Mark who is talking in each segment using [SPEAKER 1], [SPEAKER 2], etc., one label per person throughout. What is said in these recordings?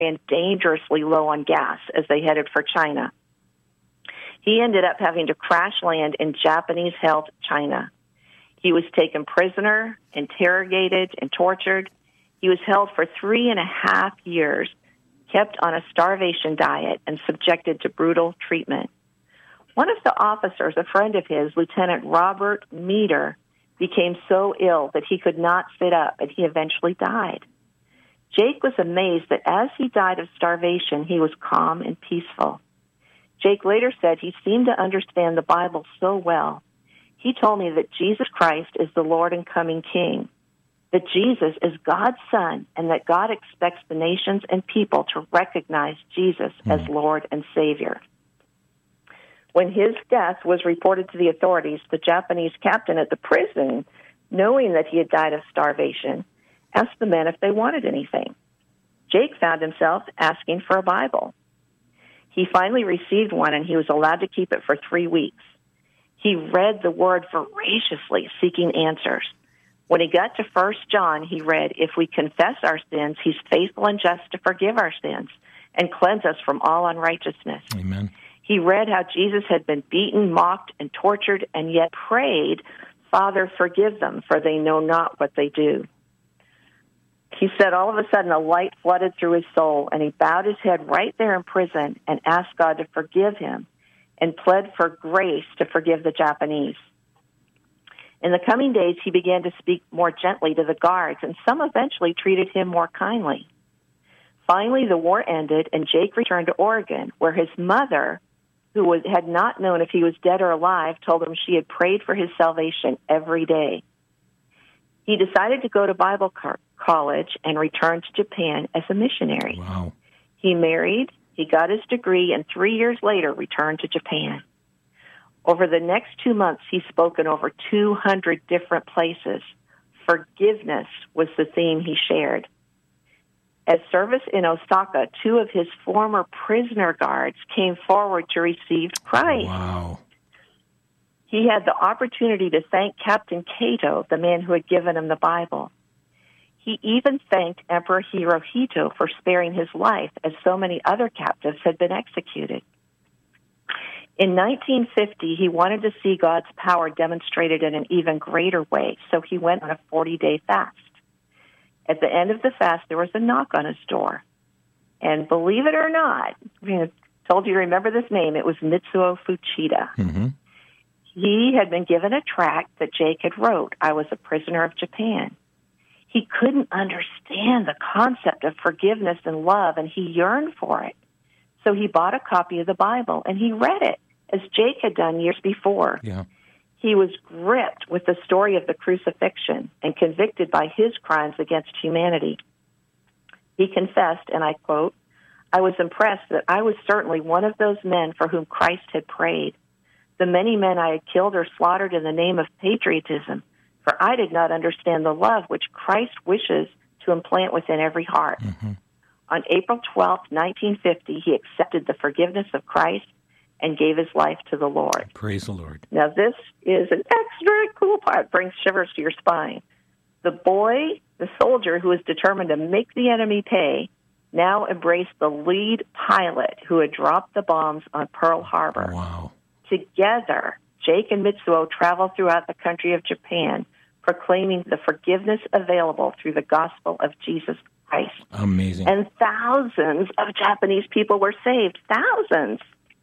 [SPEAKER 1] ran dangerously low on gas as they headed for China. He ended up having to crash land in Japanese-held China. He was taken prisoner, interrogated, and tortured. He was held for 3.5 years, kept on a starvation diet, and subjected to brutal treatment. One of the officers, a friend of his, Lieutenant Robert Meader, became so ill that he could not sit up, and he eventually died. Jake was amazed that as he died of starvation, he was calm and peaceful. Jake later said he seemed to understand the Bible so well. He told me that Jesus Christ is the Lord and coming King, that Jesus is God's Son, and that God expects the nations and people to recognize Jesus as Lord and Savior. When his death was reported to the authorities, the Japanese captain at the prison, knowing that he had died of starvation, asked the men if they wanted anything. Jake found himself asking for a Bible. He finally received one, and he was allowed to keep it for 3 weeks. He read the Word voraciously, seeking answers. When he got to 1 John, he read, "If we confess our sins, he's faithful and just to forgive our sins and cleanse us from all unrighteousness."
[SPEAKER 2] Amen.
[SPEAKER 1] He read how Jesus had been beaten, mocked, and tortured, and yet prayed, "Father, forgive them, for they know not what they do." He said all of a sudden a light flooded through his soul, and he bowed his head right there in prison and asked God to forgive him and pled for grace to forgive the Japanese. In the coming days, he began to speak more gently to the guards, and some eventually treated him more kindly. Finally, the war ended, and Jake returned to Oregon, where his mother, who had not known if he was dead or alive, told him she had prayed for his salvation every day. He decided to go to Bible college and returned to Japan as a missionary.
[SPEAKER 2] Wow.
[SPEAKER 1] He married, he got his degree, and 3 years later returned to Japan. Over the next 2 months, he spoke in over 200 different places. Forgiveness was the theme he shared. At service in Osaka, 2 of his former prisoner guards came forward to receive Christ.
[SPEAKER 2] Wow.
[SPEAKER 1] He had the opportunity to thank Captain Kato, the man who had given him the Bible. He even thanked Emperor Hirohito for sparing his life, as so many other captives had been executed. In 1950, he wanted to see God's power demonstrated in an even greater way, so he went on a 40-day fast. At the end of the fast, there was a knock on his door. And believe it or not, I told you to remember this name, it was Mitsuo Fuchida.
[SPEAKER 2] Mm-hmm.
[SPEAKER 1] He had been given a tract that Jake had wrote, "I was a prisoner of Japan." He couldn't understand the concept of forgiveness and love, and he yearned for it. So he bought a copy of the Bible, and he read it, as Jake had done years before.
[SPEAKER 2] Yeah.
[SPEAKER 1] He was gripped with the story of the crucifixion and convicted by his crimes against humanity. He confessed, and I quote, "I was impressed that I was certainly one of those men for whom Christ had prayed. The many men I had killed or slaughtered in the name of patriotism, for I did not understand the love which Christ wishes to implant within every heart."
[SPEAKER 2] Mm-hmm.
[SPEAKER 1] On April 12, 1950, he accepted the forgiveness of Christ and gave his life to the Lord.
[SPEAKER 2] Praise the Lord.
[SPEAKER 1] Now, this is an extra cool part. It brings shivers to your spine. The boy, the soldier who was determined to make the enemy pay, now embraced the lead pilot who had dropped the bombs on Pearl Harbor.
[SPEAKER 2] Wow.
[SPEAKER 1] Together, Jake and Mitsuo traveled throughout the country of Japan, proclaiming the forgiveness available through the gospel of Jesus Christ.
[SPEAKER 2] Amazing.
[SPEAKER 1] And thousands of Japanese people were saved. Thousands.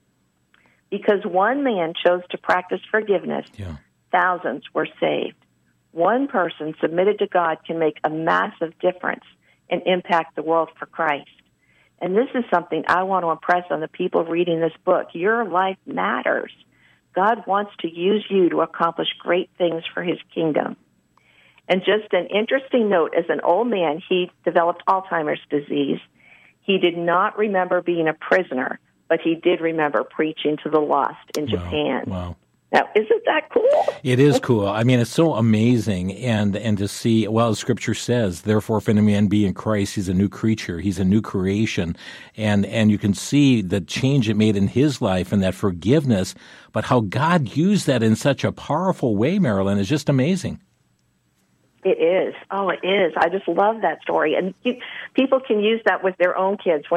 [SPEAKER 1] Because one man chose to practice forgiveness, thousands were saved. One person submitted to God can make a massive difference and impact the world for Christ. And this is something I want to impress on the people reading this book. Your life matters. God wants to use you to accomplish great things for his kingdom. And just an interesting note, as an old man, he developed Alzheimer's disease. He did not remember being a prisoner, but he did remember preaching to the lost in Japan.
[SPEAKER 2] Wow.
[SPEAKER 1] Now, isn't that cool?
[SPEAKER 2] It is cool. I mean, it's so amazing. And to see, well, Scripture says, therefore, if any man be in Christ, he's a new creature. He's a new creation. And you can see the change it made in his life and that forgiveness. But how God used that in such a powerful way, Marilyn, is just amazing.
[SPEAKER 1] It is. Oh, it is. I just love that story. And people can use that with their own kids.